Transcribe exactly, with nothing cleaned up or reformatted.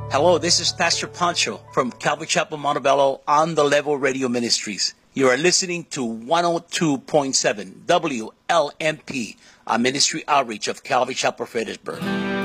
Hello, this is Pastor Pancho from Calvary Chapel Montebello on the Level Radio Ministries. You are listening to one oh two point seven W L M P, a ministry outreach of Calvary Chapel Fredericksburg.